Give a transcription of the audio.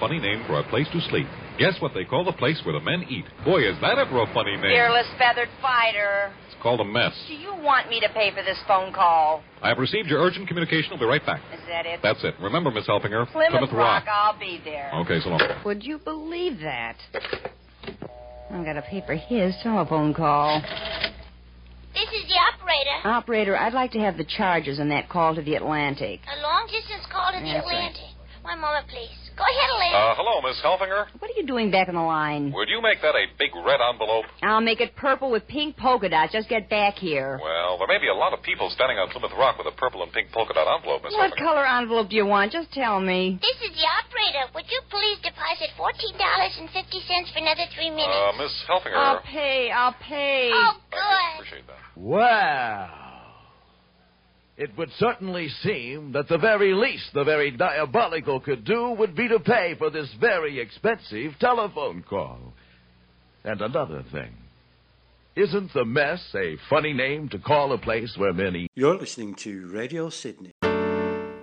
funny name for a place to sleep. Guess what they call the place where the men eat? Boy, is that ever a funny name. Fearless Feathered Fighter. It's called a mess. Do you want me to pay for this phone call? I have received your urgent communication. I'll be right back. Is that it? That's it. Remember, Miss Helfinger, Plymouth Rock. I'll be there. Okay, so long. Would you believe that? I've got to pay for his telephone call. This is the operator. Operator, I'd like to have the charges on that call to the Atlantic. A long-distance call to the That's Atlantic. right. 1 moment, please. Go ahead, Atlantic. Hello, Miss Helfinger. What are you doing back on the line? Would you make that a big red envelope? I'll make it purple with pink polka dots. Just get back here. Well, there may be a lot of people standing on Plymouth Rock with a purple and pink polka dot envelope, Miss What Helfinger. color envelope do you want? Just tell me. This is the operator. Would you please deposit $14.50 for another 3 minutes? Miss Helfinger. I'll pay. Oh, good. I appreciate that. Well, it would certainly seem that the very least the very diabolical could do would be to pay for this very expensive telephone call. And another thing, isn't the mess a funny name to call a place where men eat? You're listening to Radio Sydney.